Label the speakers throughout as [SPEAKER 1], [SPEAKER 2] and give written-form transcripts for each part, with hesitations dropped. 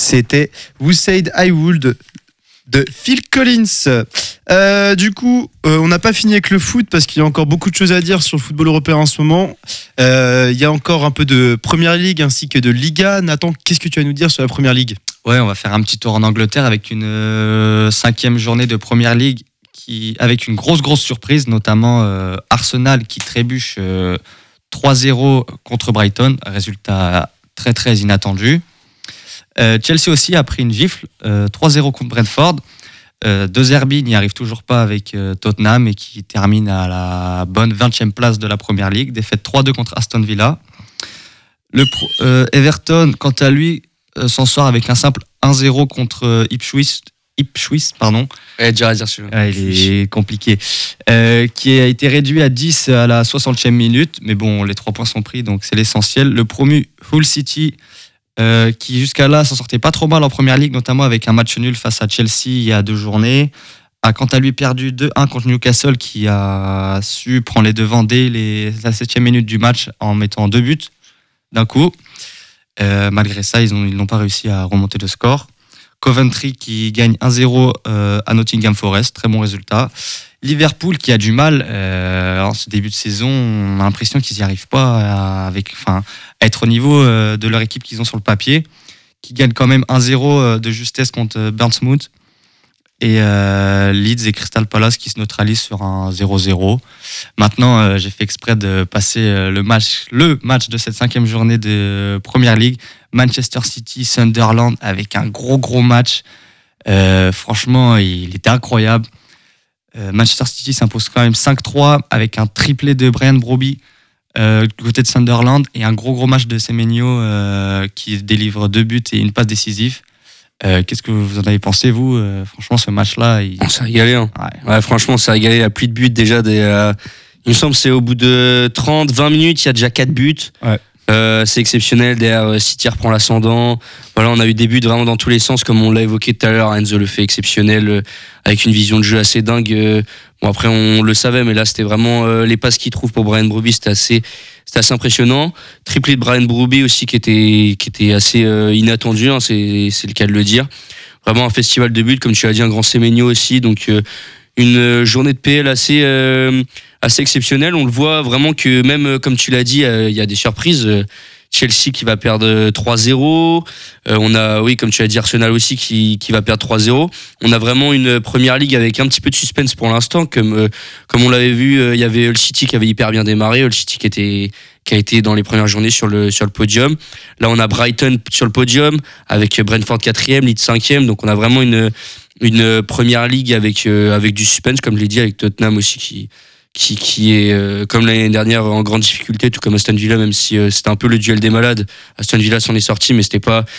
[SPEAKER 1] C'était Who Said I Would de Phil Collins. Du coup, on n'a pas fini avec le foot parce qu'il y a encore beaucoup de choses à dire sur le football européen en ce moment. Il y a encore un peu de Première Ligue ainsi que de Liga. Nathan, qu'est-ce que tu vas nous dire sur la Première Ligue ?
[SPEAKER 2] Ouais, on va faire un petit tour en Angleterre avec une 5e journée de Première Ligue avec une grosse surprise, notamment Arsenal qui trébuche 3-0 contre Brighton, résultat très inattendu. Chelsea aussi a pris une gifle, 3-0 contre Brentford. De Zerbi n'y arrive toujours pas avec Tottenham et qui termine à la bonne 20e place de la Première Ligue. Défaite 3-2 contre Aston Villa. Everton, quant à lui, s'en sort avec un simple 1-0 contre Ipswich.
[SPEAKER 3] Dur à dire celui-là.
[SPEAKER 2] Il est compliqué. Qui a été réduit à 10 à la 60e minute. Mais bon, les 3 points sont pris, donc c'est l'essentiel. Le promu Hull City, qui jusqu'à là s'en sortait pas trop mal en Première Ligue, notamment avec un match nul face à Chelsea il y a 2 journées, a quant à lui perdu 2-1 contre Newcastle, qui a su prendre les devants dès la 7e minute du match en mettant 2 buts d'un coup. Malgré ça, ils n'ont pas réussi à remonter le score. Coventry qui gagne 1-0 à Nottingham Forest, très bon résultat. Liverpool qui a du mal en ce début de saison, on a l'impression qu'ils n'y arrivent pas à être au niveau de leur équipe qu'ils ont sur le papier, qui gagne quand même 1-0 de justesse contre Bournemouth. Et Leeds et Crystal Palace qui se neutralisent sur un 0-0. Maintenant, j'ai fait exprès de passer le match de cette 5e journée de Première League. Manchester City, Sunderland, avec un gros match. Franchement, il était incroyable. Manchester City s'impose quand même 5-3 avec un triplé de Brian Brobby du côté de Sunderland et un gros match de Semenyo qui délivre 2 buts et une passe décisive. Qu'est-ce que vous en avez pensé, vous ? Franchement, ce match-là...
[SPEAKER 3] Ça a régalé. Hein. Ouais, franchement, ça a régalé. Il y a plus de buts déjà. Il me semble que c'est au bout de 30-20 minutes, il y a déjà 4 buts.
[SPEAKER 2] Ouais.
[SPEAKER 3] C'est exceptionnel. Derrière, City reprend l'ascendant. Voilà, on a eu des buts vraiment dans tous les sens, comme on l'a évoqué tout à l'heure. Enzo le fait exceptionnel, avec une vision de jeu assez dingue. Bon, après, on le savait, mais là, c'était vraiment les passes qu'il trouve pour Brian Brobby. C'était assez impressionnant. Triplé de Brian Brobby aussi, qui était assez inattendu, hein, c'est le cas de le dire. Vraiment un festival de buts, comme tu l'as dit, un grand Semenyo aussi. Donc, une journée de PL assez exceptionnelle. On le voit vraiment que même, comme tu l'as dit, il y a des surprises. Chelsea qui va perdre 3-0. On a, oui, comme tu as dit, Arsenal aussi qui va perdre 3-0. On a vraiment une Première Ligue avec un petit peu de suspense pour l'instant. Comme on l'avait vu, il y avait Hull City qui avait hyper bien démarré. Hull City qui a été dans les premières journées sur le podium. Là, on a Brighton sur le podium avec Brentford 4e, Leeds 5e. Donc, on a vraiment une Première Ligue avec du suspense, comme je l'ai dit, avec Tottenham aussi qui est comme l'année dernière en grande difficulté, tout comme Aston Villa, même si c'était un peu le duel des malades. Aston Villa s'en est sorti, mais c'était pas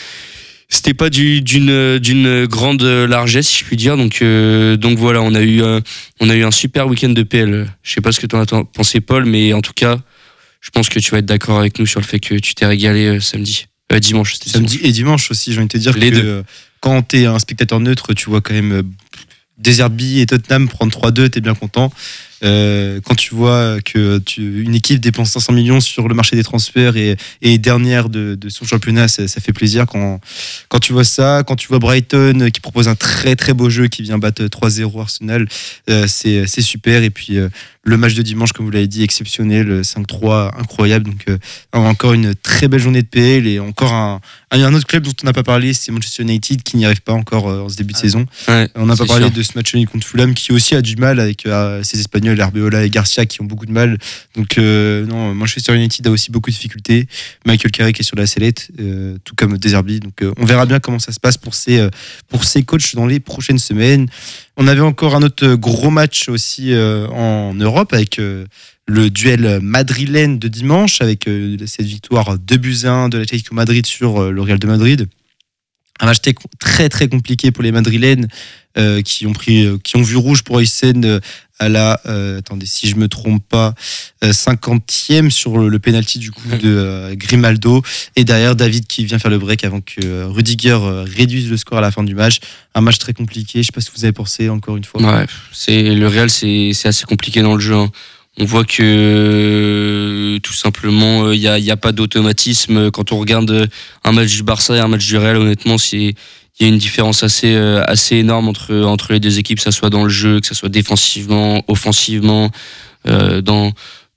[SPEAKER 3] d'une grande largesse, si je puis dire. Donc voilà, on a eu un super week-end de PL. Je sais pas ce que tu en as pensé, Paul, mais en tout cas, je pense que tu vas être d'accord avec nous sur le fait que tu t'es régalé dimanche.
[SPEAKER 1] Samedi et dimanche aussi, j'ai envie de te dire
[SPEAKER 3] les
[SPEAKER 1] que
[SPEAKER 3] deux.
[SPEAKER 1] Quand t'es un spectateur neutre, tu vois quand même De Zerbi et Tottenham prendre 3-2, t'es bien content. Quand tu vois une équipe dépense 500 millions sur le marché des transferts et est dernière de son championnat, ça fait plaisir quand tu vois ça. Quand tu vois Brighton qui propose un très très beau jeu, qui vient battre 3-0 Arsenal, c'est super. Et puis le match de dimanche, comme vous l'avez dit, exceptionnel, 5-3, incroyable. Donc encore une très belle journée de PL et encore un autre club dont on n'a pas parlé, c'est Manchester United qui n'y arrive pas encore en ce début de saison.
[SPEAKER 3] Ouais,
[SPEAKER 1] on n'a pas parlé
[SPEAKER 3] sûr
[SPEAKER 1] de ce match contre Fulham qui aussi a du mal avec ses Espagnols, Arbeola et Garcia qui ont beaucoup de mal. Donc non, Manchester United a aussi beaucoup de difficultés. Michael Carrick est sur la sellette, tout comme De Zerbi. Donc on verra bien comment ça se passe pour ces coachs dans les prochaines semaines. On avait encore un autre gros match aussi en Europe avec le duel madrilène de dimanche avec cette victoire 2-1 de l'Atlético Madrid sur le Real de Madrid. Un match très très compliqué pour les Madrilènes qui ont vu rouge pour Aysen à la attendez, si je me trompe pas, 50e sur le penalty du coup de Grimaldo, et derrière David qui vient faire le break avant que Rudiger réduise le score à la fin du match. Un match très compliqué, je sais pas ce que vous avez pensé encore une fois.
[SPEAKER 3] Ouais, le Real c'est assez compliqué dans le jeu, hein. On voit que tout simplement il y a pas d'automatisme quand on regarde un match du Barça et un match du Real. Honnêtement, il y a une différence assez énorme entre les deux équipes, que ça soit dans le jeu, que ça soit défensivement, offensivement, dans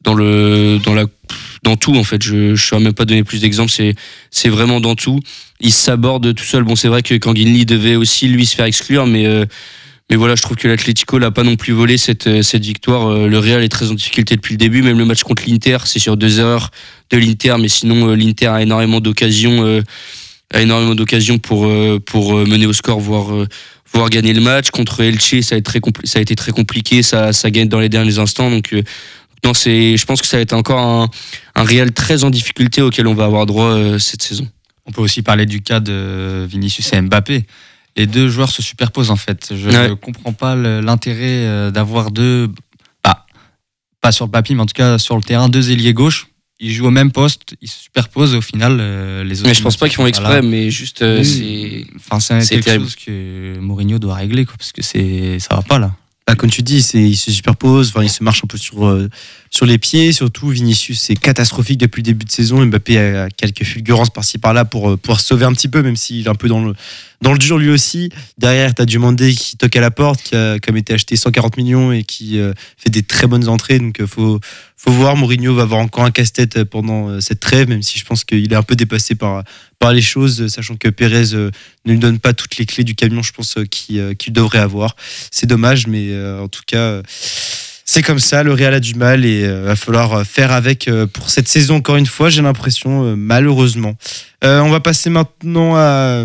[SPEAKER 3] tout en fait. Je saurais même pas donner plus d'exemples. C'est vraiment dans tout. Ils s'abordent tout seuls. Bon, c'est vrai que Kanginli devait aussi lui se faire exclure, mais voilà, je trouve que l'Atlético l'a pas non plus volé cette victoire. Le Real est très en difficulté depuis le début. Même le match contre l'Inter, c'est sur 2 erreurs de l'Inter, mais sinon l'Inter a énormément d'occasions pour mener au score, voire gagner le match. Contre Elche, ça a été très compliqué. Ça gagne dans les derniers instants. Donc non, je pense que ça va être encore un Real très en difficulté auquel on va avoir droit cette saison.
[SPEAKER 2] On peut aussi parler du cas de Vinicius et Mbappé. Les deux joueurs se superposent en fait. Je ne comprends pas l'intérêt d'avoir pas sur le papier, mais en tout cas sur le terrain, 2 ailiers gauche. Ils jouent au même poste, ils se superposent et au final les autres.
[SPEAKER 3] Mais je pense pas qu'ils font exprès, mais juste
[SPEAKER 2] c'est quelque chose que Mourinho doit régler, quoi, parce que ça va pas là.
[SPEAKER 1] Bah, comme tu dis, ils se superposent, ils se marchent un peu sur les pieds. Surtout, Vinicius, c'est catastrophique depuis le début de saison. Mbappé a quelques fulgurances par-ci par-là pour pouvoir se sauver un petit peu, même s'il est un peu dans le dur lui aussi. Derrière, tu as Diomandé qui toque à la porte, qui a quand même été acheté 140 millions et qui fait des très bonnes entrées. Donc, faut voir. Mourinho va avoir encore un casse-tête pendant cette trêve, même si je pense qu'il est un peu dépassé par les choses, sachant que Pérez ne lui donne pas toutes les clés du camion, je pense, qu'il devrait avoir. C'est dommage, mais en tout cas, c'est comme ça. Le Real a du mal et va falloir faire avec pour cette saison, encore une fois, j'ai l'impression, malheureusement. On va passer maintenant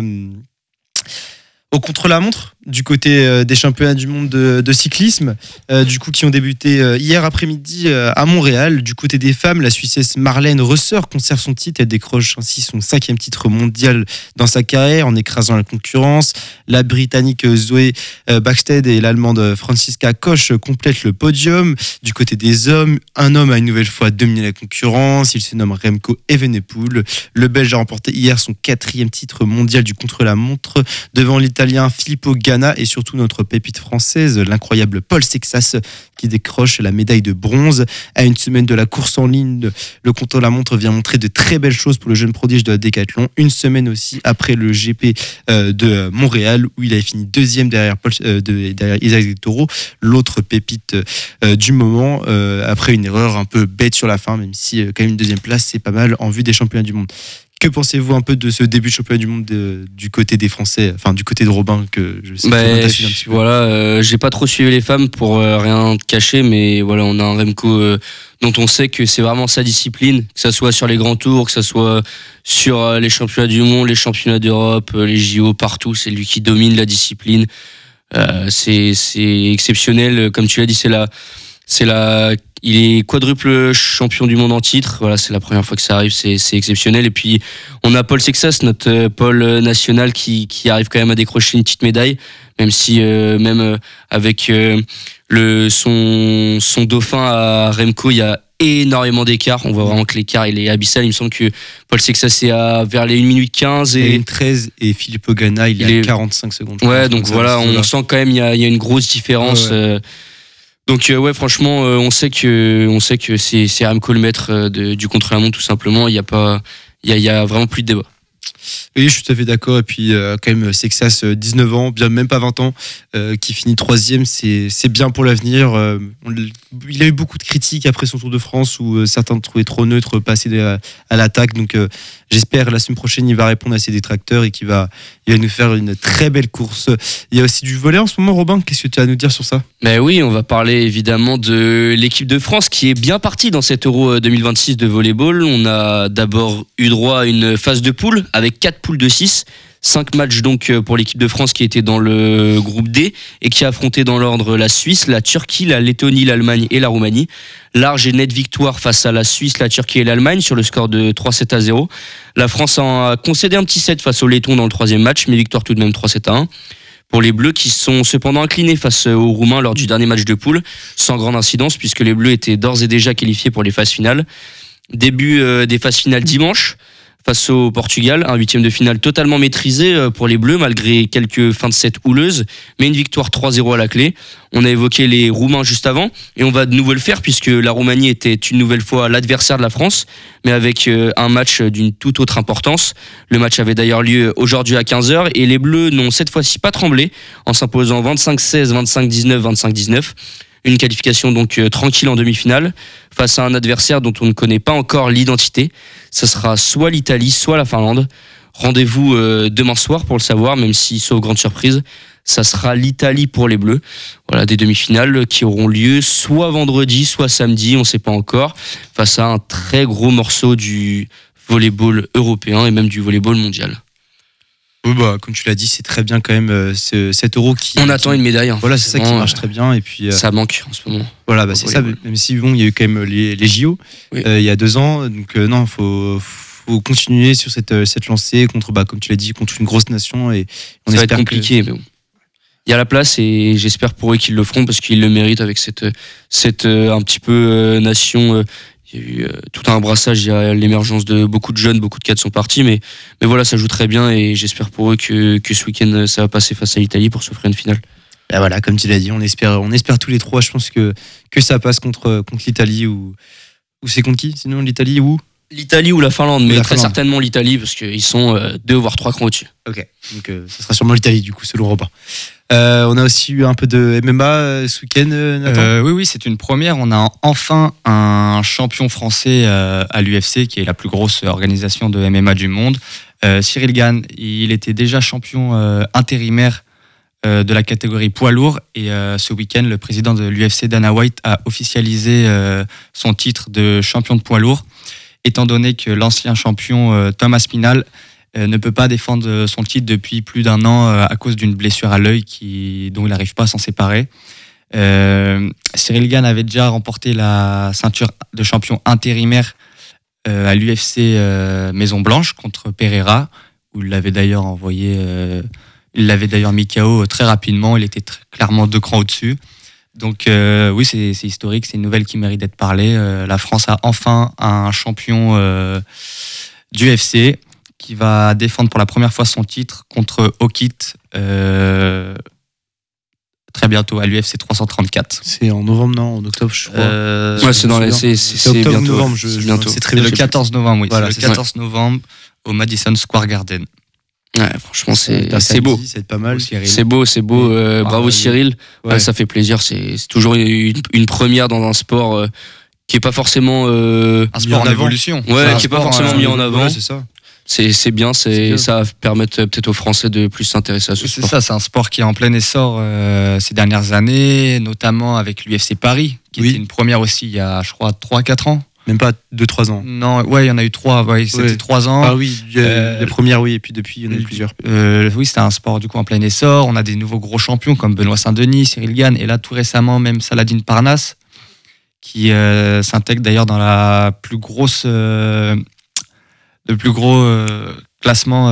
[SPEAKER 1] au contre-la-montre du côté des championnats du monde de cyclisme, du coup qui ont débuté hier après-midi à Montréal. Du côté des femmes, la Suissesse Marlène Rösser conserve son titre. Elle décroche ainsi son 5e titre mondial dans sa carrière en écrasant la concurrence. La Britannique Zoé Bäckstedt et l'Allemande Franziska Koch complètent le podium. Du côté des hommes, un homme a une nouvelle fois dominé la concurrence. Il se nomme Remco Evenepoel. Le Belge a remporté hier son 4e titre mondial du contre-la-montre devant l'Italien Filippo Ganna et surtout notre pépite française, l'incroyable Paul Sexas, qui décroche la médaille de bronze. À une semaine de la course en ligne, le contre-la-montre vient montrer de très belles choses pour le jeune prodige de la décathlon. Une semaine aussi après le GP de Montréal, où il avait fini 2e derrière Isaac Toro, l'autre pépite du moment, après une erreur un peu bête sur la fin, même si quand même une 2e place, c'est pas mal en vue des championnats du monde. Que pensez-vous un peu de ce début de championnat du monde du côté des Français, enfin du côté de Robin, que je sais que tu un petit peu.
[SPEAKER 3] Voilà, j'ai pas trop suivi les femmes pour rien te cacher, mais voilà, on a un Remco dont on sait que c'est vraiment sa discipline, que ça soit sur les grands tours, que ça soit sur les championnats du monde, les championnats d'Europe, les JO, partout, c'est lui qui domine la discipline. C'est exceptionnel, comme tu l'as dit, il est quadruple champion du monde en titre. Voilà, c'est la première fois que ça arrive, c'est exceptionnel. Et puis on a Paul Sexas, notre Paul national, qui arrive quand même à décrocher une petite médaille, même si avec son dauphin à Remco, il y a énormément d'écart. On voit vraiment que l'écart il est abyssal. Il me semble que Paul Sexas est vers les 1 minute 15
[SPEAKER 1] et 13 et Filippo Ganna il est à 45 secondes.
[SPEAKER 3] Ouais, donc voilà, on sent quand même il y a une grosse différence. Ouais. Donc franchement, on sait que c'est Remco le maître du contre-la-montre tout simplement. Il y a vraiment plus de débat.
[SPEAKER 1] Oui, je suis tout à fait d'accord. Et puis quand même Sexas, 19 ans, bien même pas 20 ans, qui finit 3e, c'est bien pour l'avenir. Il a eu beaucoup de critiques après son Tour de France où certains le trouvaient trop neutre, passer à l'attaque. Donc j'espère la semaine prochaine il va répondre à ses détracteurs et qu'il va nous faire une très belle course. Il y a aussi du volley en ce moment, Robin. Qu'est-ce que tu as à nous dire sur ça?
[SPEAKER 3] Ben oui, on va parler évidemment de l'équipe de France qui est bien partie dans cet Euro 2026 de volleyball. On a d'abord eu droit à une phase de poule avec 4 poules de 6. 5 matchs donc pour l'équipe de France qui était dans le groupe D et qui a affronté dans l'ordre la Suisse, la Turquie, la Lettonie, l'Allemagne et la Roumanie. Large et nette victoire face à la Suisse, la Turquie et l'Allemagne sur le score de 3-7-0. La France a concédé un petit set face aux Lettons dans le 3e match, mais victoire tout de même 3-7-1. Pour les Bleus qui sont cependant inclinés face aux Roumains lors du dernier match de poule, sans grande incidence puisque les Bleus étaient d'ores et déjà qualifiés pour les phases finales. Début des phases finales dimanche, face au Portugal, un 8e de finale totalement maîtrisé pour les Bleus malgré quelques fins de set houleuses, mais une victoire 3-0 à la clé. On a évoqué les Roumains juste avant et on va de nouveau le faire puisque la Roumanie était une nouvelle fois l'adversaire de la France, mais avec un match d'une toute autre importance. Le match avait d'ailleurs lieu aujourd'hui à 15h et les Bleus n'ont cette fois-ci pas tremblé en s'imposant 25-16, 25-19, 25-19. Une qualification donc tranquille en demi-finale face à un adversaire dont on ne connaît pas encore l'identité. Ça sera soit l'Italie, soit la Finlande. Rendez-vous demain soir pour le savoir, même si, sauf grande surprise, ça sera l'Italie pour les Bleus. Voilà, des demi-finales qui auront lieu soit vendredi, soit samedi, on ne sait pas encore, face à un très gros morceau du volleyball européen et même du volleyball mondial.
[SPEAKER 1] Oui, bah, comme tu l'as dit, c'est très bien quand même cet euro qui.
[SPEAKER 3] On attend une médaille.
[SPEAKER 1] Voilà, c'est ça qui marche très bien. Et puis,
[SPEAKER 3] ça manque en ce moment.
[SPEAKER 1] Voilà, bah, c'est ça. Même si bon, il y a eu quand même les JO
[SPEAKER 3] Oui.
[SPEAKER 1] il y a 2 ans. Donc non, faut continuer sur cette lancée contre, bah, comme tu l'as dit, contre une grosse nation. Et on
[SPEAKER 3] ça va
[SPEAKER 1] espère
[SPEAKER 3] être compliqué, mais bon. Il y a la place et j'espère pour eux qu'ils le feront parce qu'ils le méritent avec cette un petit peu nation. Il y a eu tout un brassage, il y a l'émergence de beaucoup de jeunes, beaucoup de cadres sont partis, mais voilà, ça joue très bien et j'espère pour eux que ce week-end ça va passer face à l'Italie pour s'offrir une finale.
[SPEAKER 1] Bah voilà, comme tu l'as dit, on espère tous les trois. Je pense que ça passe contre l'Italie ou c'est contre qui sinon l'Italie ou
[SPEAKER 3] l'Italie ou la Finlande, mais
[SPEAKER 1] la
[SPEAKER 3] très
[SPEAKER 1] Finlande.
[SPEAKER 3] certainement l'Italie parce qu'ils sont 2 voire 3 crans au-dessus.
[SPEAKER 1] Ok, donc ça sera sûrement l'Italie du coup selon Robin. On a aussi eu un peu de MMA ce week-end, Nathan.
[SPEAKER 2] Oui, c'est une première. On a enfin un champion français à l'UFC, qui est la plus grosse organisation de MMA du monde. Cyril Gane, il était déjà champion intérimaire de la catégorie poids lourd. Et ce week-end, le président de l'UFC, Dana White, a officialisé son titre de champion de poids lourd, étant donné que l'ancien champion Thomas Aspinall ne peut pas défendre son titre depuis plus d'1 an à cause d'une blessure à l'œil dont il n'arrive pas à s'en séparer. Cyril Gane avait déjà remporté la ceinture de champion intérimaire à l'UFC Maison Blanche contre Pereira, où il l'avait d'ailleurs mis KO très rapidement. Il était clairement 2 crans au-dessus. Donc oui, c'est historique, c'est une nouvelle qui mérite d'être parlée. La France a enfin un champion d'UFC qui va défendre pour la première fois son titre contre Okit très bientôt à l'UFC 334.
[SPEAKER 1] C'est en novembre, non en octobre, je crois.
[SPEAKER 3] Ouais, c'est dans c'est
[SPEAKER 1] octobre
[SPEAKER 3] bientôt.
[SPEAKER 1] novembre,
[SPEAKER 3] C'est bientôt.
[SPEAKER 1] c'est très
[SPEAKER 2] C'est
[SPEAKER 1] bien.
[SPEAKER 2] le 14 novembre, oui.
[SPEAKER 1] Voilà,
[SPEAKER 2] c'est le 14 novembre au Madison Square Garden.
[SPEAKER 3] Ouais, franchement, c'est
[SPEAKER 1] Samedi,
[SPEAKER 3] beau.
[SPEAKER 1] Ça va être pas mal.
[SPEAKER 3] C'est beau. Bravo Cyril. Ouais, ça fait plaisir. C'est toujours une première dans un sport qui est pas forcément
[SPEAKER 2] Un sport en
[SPEAKER 1] avant.
[SPEAKER 2] évolution.
[SPEAKER 3] ouais, qui est pas forcément mis en avant.
[SPEAKER 1] Ouais, c'est ça.
[SPEAKER 3] C'est bien,
[SPEAKER 1] bien.
[SPEAKER 3] ça va permettre peut-être aux Français de plus s'intéresser à ce
[SPEAKER 2] Oui, c'est
[SPEAKER 3] sport.
[SPEAKER 2] ça, c'est un sport qui est en plein essor ces dernières années, notamment avec l'UFC Paris, qui
[SPEAKER 1] Oui.
[SPEAKER 2] était une première aussi il y a, je crois, 3-4 ans.
[SPEAKER 1] Même pas 2-3 ans.
[SPEAKER 2] Non, ouais, il y en a eu 3, ouais, c'était
[SPEAKER 1] Ouais.
[SPEAKER 2] 3 ans.
[SPEAKER 1] Ah oui, les premières, oui, et puis depuis, il y en a eu plusieurs.
[SPEAKER 2] Oui, c'était un sport du coup en plein essor. On a des nouveaux gros champions comme Benoît Saint-Denis, Cyril Gane, et là tout récemment même Saladin Parnasse, qui s'intègre d'ailleurs dans le plus gros classement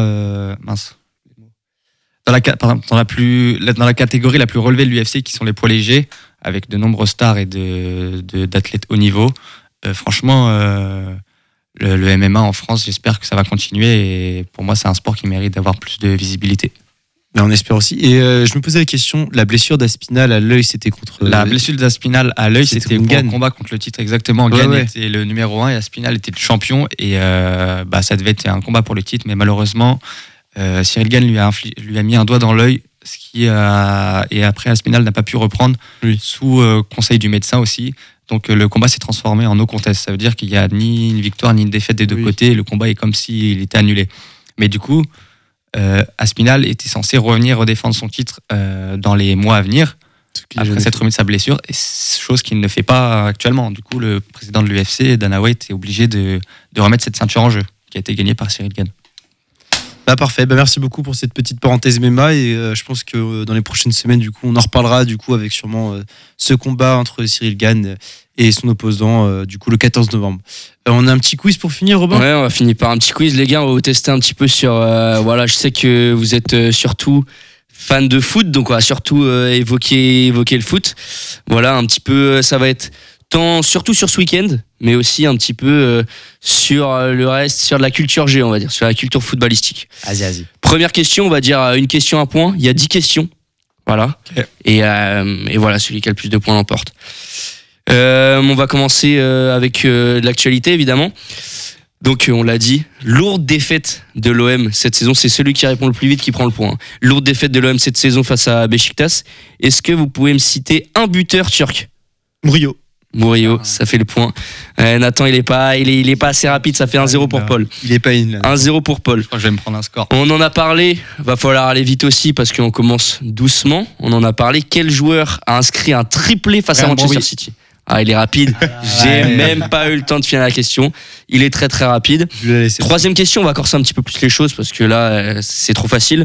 [SPEAKER 2] dans la catégorie la plus relevée de l'UFC, qui sont les poids légers, avec de nombreuses stars et d'athlètes haut niveau. Franchement, le MMA en France, j'espère que ça va continuer, et pour moi c'est un sport qui mérite d'avoir plus de visibilité.
[SPEAKER 1] Mais on espère aussi. Et je me posais la question, la blessure d'Aspinall à l'œil, c'était contre.
[SPEAKER 2] La blessure d'Aspinall à l'œil,
[SPEAKER 1] c'était
[SPEAKER 2] c'était
[SPEAKER 1] contre
[SPEAKER 2] pour
[SPEAKER 1] Gane.
[SPEAKER 2] un combat contre le titre, exactement.
[SPEAKER 1] Ouais,
[SPEAKER 2] Gane
[SPEAKER 1] ouais.
[SPEAKER 2] était le numéro 1 et Aspinall était le champion, et ça devait être un combat pour le titre, mais malheureusement Cyril Gane lui a mis un doigt dans l'œil, et après Aspinall n'a pas pu reprendre,
[SPEAKER 1] Oui.
[SPEAKER 2] sous conseil du médecin aussi. Donc le combat s'est transformé en no contest. Ça veut dire qu'il n'y a ni une victoire ni une défaite des deux
[SPEAKER 1] Oui.
[SPEAKER 2] côtés. Le combat est comme s'il était annulé. Mais du coup, Aspinall était censé redéfendre son titre dans les mois à venir, après s'être remis de sa blessure, et chose qu'il ne fait pas actuellement. Du coup, le président de l'UFC, Dana White, est obligé de remettre cette ceinture en jeu, qui a été gagnée par Cyril Gane.
[SPEAKER 1] Bah parfait, merci beaucoup pour cette petite parenthèse MMA, et je pense que dans les prochaines semaines du coup on en reparlera du coup avec sûrement ce combat entre Cyril Gane et son opposant du coup le 14 novembre. On a un petit quiz pour finir, Robin.
[SPEAKER 3] Ouais, on va finir par un petit quiz, les gars. On va vous tester un petit peu sur. Voilà, je sais que vous êtes surtout fans de foot, donc on va surtout évoquer le foot. Voilà, un petit peu, ça va être surtout sur ce week-end, mais aussi un petit peu sur le reste, sur de la culture G, on va dire, sur la culture footballistique.
[SPEAKER 1] Vas-y.
[SPEAKER 3] Première question, on va dire une question, un point. Il y a 10 questions. Voilà.
[SPEAKER 2] Ok.
[SPEAKER 3] Et voilà, celui qui a le plus de points l'emporte. On va commencer avec de l'actualité, évidemment. Donc, on l'a dit, lourde défaite de l'OM cette saison. C'est celui qui répond le plus vite qui prend le point. Lourde défaite de l'OM cette saison face à Beşiktaş. Est-ce que vous pouvez me citer un buteur turc? Murillo, ça fait le point. Nathan, il est pas assez rapide, ça fait 1-0 pour Paul.
[SPEAKER 1] Il est pas in là.
[SPEAKER 3] 1-0 pour Paul.
[SPEAKER 2] Je crois que je vais me prendre un score.
[SPEAKER 3] On en a parlé, va falloir aller vite aussi parce qu'on commence doucement. On en a parlé. Quel joueur a inscrit un triplé face à
[SPEAKER 2] Ryan
[SPEAKER 3] Manchester
[SPEAKER 2] Brobbey.
[SPEAKER 3] City? Ah, il est rapide. J'ai même pas eu le temps de finir la question. Il est très très rapide.
[SPEAKER 1] Je vais la laisser.
[SPEAKER 3] Troisième question, on va corser un petit peu plus les choses parce que là, c'est trop facile.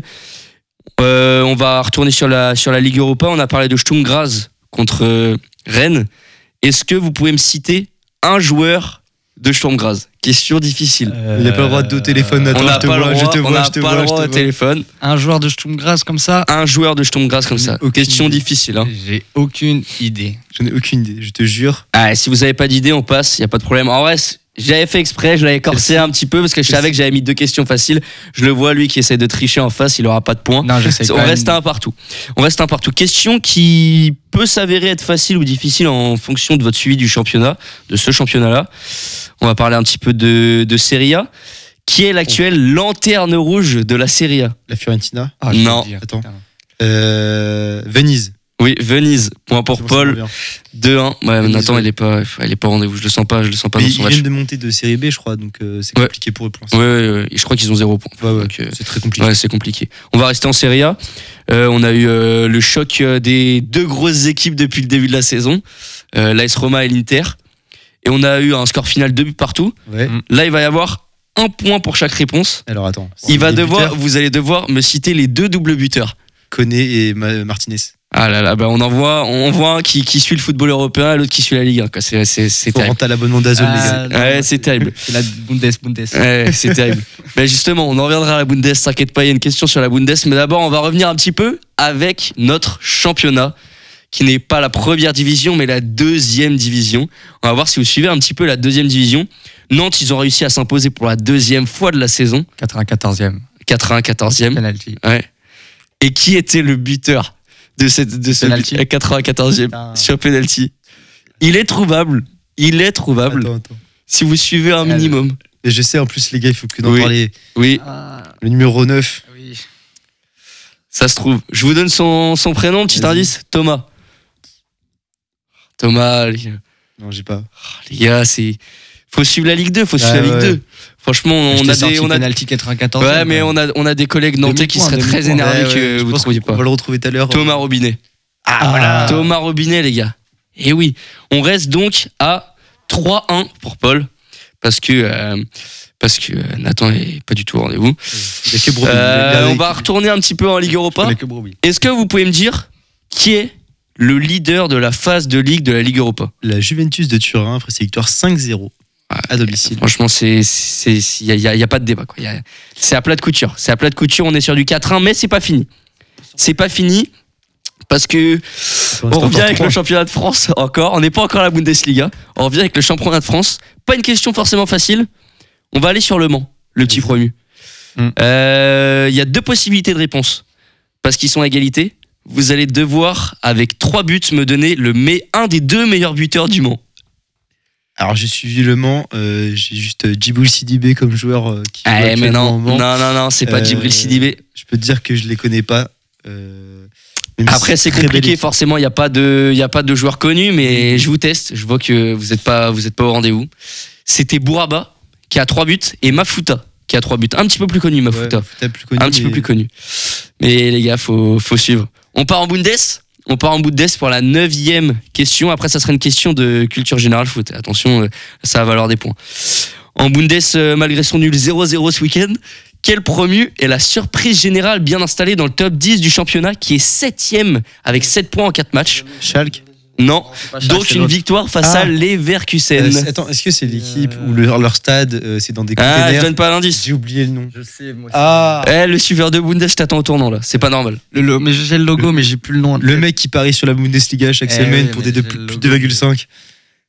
[SPEAKER 3] On va retourner sur la Ligue Europa. On a parlé de Sturm Graz contre Rennes. Est-ce que vous pouvez me citer un joueur de Sturm Graz? Question difficile.
[SPEAKER 1] Il n'a pas le droit de au téléphone. Attends,
[SPEAKER 3] On n'a
[SPEAKER 1] je te
[SPEAKER 3] pas le
[SPEAKER 1] vois,
[SPEAKER 3] droit,
[SPEAKER 1] je te
[SPEAKER 3] on
[SPEAKER 1] vois,
[SPEAKER 3] n'a
[SPEAKER 1] je te
[SPEAKER 3] pas
[SPEAKER 1] vois,
[SPEAKER 3] le
[SPEAKER 1] je
[SPEAKER 3] droit
[SPEAKER 1] te
[SPEAKER 3] au
[SPEAKER 1] vois.
[SPEAKER 3] téléphone.
[SPEAKER 2] Un joueur de Sturm Graz comme ça?
[SPEAKER 3] Un joueur de Sturm Graz comme ça.
[SPEAKER 1] Aucune
[SPEAKER 3] Question
[SPEAKER 1] idée.
[SPEAKER 3] difficile. Hein.
[SPEAKER 2] J'ai aucune idée.
[SPEAKER 1] J'en ai aucune idée, je te jure.
[SPEAKER 3] Ah, si vous n'avez pas d'idée, on passe, il n'y a pas de problème. En vrai, j'avais fait exprès, je l'avais corsé un petit peu parce que je savais que j'avais mis 2 questions faciles. Je le vois, lui qui essaie de tricher en face, il n'aura pas de points.
[SPEAKER 2] Non, je sais
[SPEAKER 3] On reste à un partout. Question qui peut s'avérer être facile ou difficile en fonction de votre suivi du championnat, de ce championnat-là. On va parler un petit peu de Serie A. Qui est l'actuelle lanterne rouge de la Serie A?
[SPEAKER 1] La Fiorentina.
[SPEAKER 2] Ah, je vais
[SPEAKER 3] Non.
[SPEAKER 2] le dire.
[SPEAKER 1] Attends. Venise.
[SPEAKER 3] Oui, Venise. Point pour
[SPEAKER 1] C'est bon, ça me
[SPEAKER 3] Paul.
[SPEAKER 1] revient.
[SPEAKER 3] 2-1. Ouais,
[SPEAKER 1] Venise,
[SPEAKER 3] Nathan,
[SPEAKER 1] ouais.
[SPEAKER 3] il est pas au rendez-vous. Je le sens pas
[SPEAKER 1] Mais
[SPEAKER 3] dans son
[SPEAKER 1] ils
[SPEAKER 3] match.
[SPEAKER 1] viennent de monter de série B, je crois, donc c'est
[SPEAKER 3] Ouais.
[SPEAKER 1] compliqué pour eux pour l'instant.
[SPEAKER 3] Ouais, je crois qu'ils ont 0 point.
[SPEAKER 1] Ouais,
[SPEAKER 3] Donc,
[SPEAKER 1] c'est très compliqué.
[SPEAKER 3] ouais, c'est compliqué. On va rester en Serie A. On a eu le choc des 2 grosses équipes depuis le début de la saison, l'AS Roma et l'Inter. Et on a eu un score final 2 buts partout.
[SPEAKER 1] Ouais.
[SPEAKER 3] Là, il va y avoir 1 point pour chaque réponse.
[SPEAKER 1] Alors attends.
[SPEAKER 3] Vous
[SPEAKER 1] Les
[SPEAKER 3] allez devoir me citer les 2 doubles buteurs.
[SPEAKER 1] Koné et Martinez.
[SPEAKER 3] Ah là là, bah on voit un qui suit le football européen et l'autre qui suit la Ligue 1. Quoi. C'est
[SPEAKER 1] Faut
[SPEAKER 3] terrible.
[SPEAKER 1] rentrer à l'abonnement d'Azone, les gars.
[SPEAKER 2] non,
[SPEAKER 3] Ouais, c'est terrible.
[SPEAKER 2] C'est la Bundes.
[SPEAKER 3] Ouais, c'est terrible. Ben justement, on en reviendra à la Bundes, t'inquiète pas, il y a une question sur la Bundes, mais d'abord on va revenir un petit peu avec notre championnat, qui n'est pas la première division, mais la 2e division. On va voir si vous suivez un petit peu la 2e division. Nantes, ils ont réussi à s'imposer pour la 2e fois de la saison,
[SPEAKER 2] 94e.
[SPEAKER 3] 94e.
[SPEAKER 2] Penalty.
[SPEAKER 3] Ouais. Et qui était le buteur de ce
[SPEAKER 2] Penalty.
[SPEAKER 3] 94e
[SPEAKER 2] Putain.
[SPEAKER 3] sur penalty? Il est trouvable.
[SPEAKER 1] Attends.
[SPEAKER 3] Si vous suivez un minimum.
[SPEAKER 1] Et je sais, en plus, les gars, il faut que d'en
[SPEAKER 3] Oui.
[SPEAKER 1] parler.
[SPEAKER 3] Oui,
[SPEAKER 1] Le numéro 9.
[SPEAKER 2] Oui.
[SPEAKER 3] ça se trouve. Je vous donne son prénom, petit
[SPEAKER 1] Vas-y.
[SPEAKER 3] indice. Thomas,
[SPEAKER 1] Non, j'ai pas.
[SPEAKER 3] les gars, faut suivre la Ligue 2,
[SPEAKER 1] Ah, ouais.
[SPEAKER 3] 2. Franchement, on a
[SPEAKER 2] penalty 94e.
[SPEAKER 3] ouais, mais on a des collègues nantais qui seraient très
[SPEAKER 2] demi-point,
[SPEAKER 3] énervés
[SPEAKER 1] Ouais,
[SPEAKER 3] que
[SPEAKER 1] je
[SPEAKER 3] vous
[SPEAKER 1] pense
[SPEAKER 3] trouviez
[SPEAKER 1] qu'on
[SPEAKER 3] pas.
[SPEAKER 1] va le retrouver tout à l'heure.
[SPEAKER 3] Thomas Robinet.
[SPEAKER 2] voilà.
[SPEAKER 3] Thomas Robinet, les gars. Et oui, on reste donc à 3-1 pour Paul parce que Nathan est pas du tout au rendez-vous.
[SPEAKER 1] Il y a que Brobbey.
[SPEAKER 3] On va retourner un petit peu en Ligue Europa.
[SPEAKER 1] Il y a que Brobbey.
[SPEAKER 3] Est-ce que vous pouvez me dire qui est le leader de la phase de Ligue de la Ligue Europa?
[SPEAKER 1] La Juventus de Turin, après ses victoires 5-0 à domicile.
[SPEAKER 3] Franchement, il y a pas de débat quoi. C'est à plat de couture. On est sur du 4-1, mais c'est pas fini. C'est pas fini parce que on revient avec le championnat de France encore. On n'est pas encore à la Bundesliga. On revient avec le championnat de France. Pas une question forcément facile. On va aller sur Le Mans, le petit promu. Il y a 2 possibilités de réponse parce qu'ils sont à égalité. Vous allez devoir, avec 3 buts, me donner un des 2 meilleurs buteurs du Mans.
[SPEAKER 1] Alors, j'ai suivi Le Mans. J'ai juste Djibril Sidibé comme joueur qui joue
[SPEAKER 3] mais
[SPEAKER 1] actuellement
[SPEAKER 3] non,
[SPEAKER 1] au Mans.
[SPEAKER 3] c'est pas Djibril Sidibé.
[SPEAKER 1] Je peux te dire que je les connais pas. Même si
[SPEAKER 3] Après, c'est
[SPEAKER 1] très belle
[SPEAKER 3] compliqué,
[SPEAKER 1] équipe.
[SPEAKER 3] forcément, il n'y a pas de joueurs connus, mais je vous teste. Je vois que vous êtes pas au rendez-vous. C'était Bouraba, qui a 3 buts, et Mafuta, qui a 3 buts. Un petit peu plus connu,
[SPEAKER 1] Ouais,
[SPEAKER 3] Mafuta.
[SPEAKER 1] Mafuta plus connu,
[SPEAKER 3] Un petit peu
[SPEAKER 1] mais-
[SPEAKER 3] plus connu. Mais les gars, faut suivre. On part en Bundes pour la 9e question. Après, ça sera une question de culture générale foot. Attention, ça va valoir des points. En Bundes, malgré son nul 0-0 ce week-end, quel promu est la surprise générale bien installée dans le top 10 du championnat qui est 7e avec 7 points en 4 matchs?
[SPEAKER 1] Schalke.
[SPEAKER 3] Non. Donc une victoire face à Leverkusen.
[SPEAKER 1] Attends, est-ce que c'est l'équipe où leur stade, c'est dans des
[SPEAKER 3] Ah, je
[SPEAKER 1] containers?
[SPEAKER 3] donne pas l'indice.
[SPEAKER 1] J'ai oublié le nom.
[SPEAKER 2] Je sais, moi.
[SPEAKER 1] Ah,
[SPEAKER 3] Le suiveur de Bundes t'attend au tournant là, c'est pas normal.
[SPEAKER 2] Mais j'ai le logo, mais j'ai plus le nom.
[SPEAKER 1] le mec qui parie sur la Bundesliga chaque
[SPEAKER 2] Eh
[SPEAKER 1] semaine
[SPEAKER 2] oui,
[SPEAKER 1] pour
[SPEAKER 2] mais
[SPEAKER 1] des
[SPEAKER 2] j'ai
[SPEAKER 1] plus
[SPEAKER 2] le
[SPEAKER 1] plus
[SPEAKER 2] logo.
[SPEAKER 1] 2,5.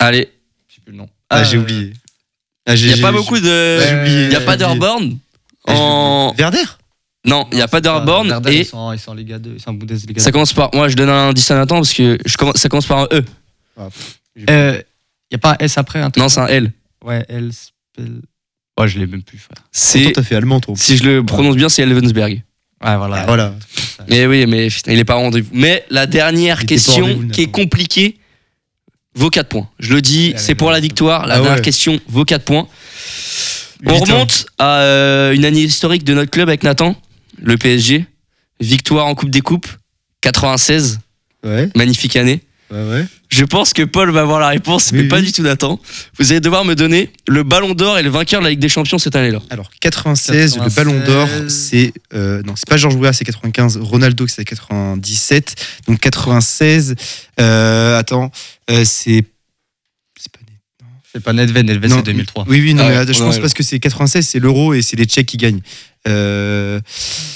[SPEAKER 3] Allez.
[SPEAKER 2] Je sais plus le nom.
[SPEAKER 1] J'ai oublié.
[SPEAKER 3] Il n'y a pas beaucoup de.
[SPEAKER 1] j'ai oublié.
[SPEAKER 3] Il n'y a pas d'Airborne. En...
[SPEAKER 1] Werder.
[SPEAKER 3] Non, il n'y a pas d'Airborne.
[SPEAKER 2] Werder,
[SPEAKER 3] Et
[SPEAKER 2] ils sont en Liga 2, ils sont en Bundesliga 2.
[SPEAKER 3] ça commence par. Moi, je donne un indice à Nathan parce que ça commence par un E.
[SPEAKER 2] Il n'y a pas un S après un truc.
[SPEAKER 3] Non, c'est un L.
[SPEAKER 2] Ouais, L. Ouais, je l'ai même plus, frère.
[SPEAKER 3] C'est.
[SPEAKER 1] T'as fait allemand, toi.
[SPEAKER 3] Si je le prononce bien, c'est Elvensberg.
[SPEAKER 2] Ouais, voilà.
[SPEAKER 1] Voilà.
[SPEAKER 3] Mais oui, mais putain, il est pas au rendez-vous. Mais la dernière
[SPEAKER 1] Il était pas au
[SPEAKER 3] question
[SPEAKER 1] rendez-vous,
[SPEAKER 3] qui est
[SPEAKER 1] Nathan.
[SPEAKER 3] compliquée vaut 4 points. Je le dis,
[SPEAKER 2] Allez,
[SPEAKER 3] c'est pour la victoire. La
[SPEAKER 1] Ah
[SPEAKER 3] dernière
[SPEAKER 1] ouais.
[SPEAKER 3] question vaut 4 points. On
[SPEAKER 1] 8
[SPEAKER 3] remonte à une année historique de notre club avec Nathan, le PSG. Victoire en Coupe des Coupes, 96.
[SPEAKER 1] Ouais,
[SPEAKER 3] Magnifique année.
[SPEAKER 1] ouais.
[SPEAKER 3] Je pense que Paul va avoir la réponse,
[SPEAKER 1] Oui,
[SPEAKER 3] mais pas
[SPEAKER 1] oui.
[SPEAKER 3] du tout Nathan. Vous allez devoir me donner le Ballon d'Or et le vainqueur de la Ligue des Champions cette année-là.
[SPEAKER 1] Alors, 96, le Ballon d'Or, c'est. Non, c'est pas Georges Weah, c'est 95. Ronaldo, c'est 97. Donc, 96. Attends, c'est. C'est pas net.
[SPEAKER 2] C'est pas Nedved, Nedved
[SPEAKER 1] Non,
[SPEAKER 2] c'est 2003.
[SPEAKER 1] Oui, non,
[SPEAKER 3] Ah
[SPEAKER 1] mais
[SPEAKER 3] ouais,
[SPEAKER 1] je
[SPEAKER 3] non,
[SPEAKER 1] pense
[SPEAKER 3] ouais.
[SPEAKER 1] parce que c'est 96, c'est l'Euro et c'est les Tchèques qui gagnent. C'est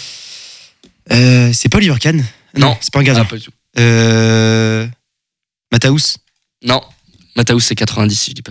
[SPEAKER 1] pas Oliver Kahn.
[SPEAKER 3] Non.
[SPEAKER 1] c'est pas un gardien.
[SPEAKER 3] Ah, pas du tout.
[SPEAKER 1] Matthäus.
[SPEAKER 3] Non, Matthäus c'est 90 si je dis pas.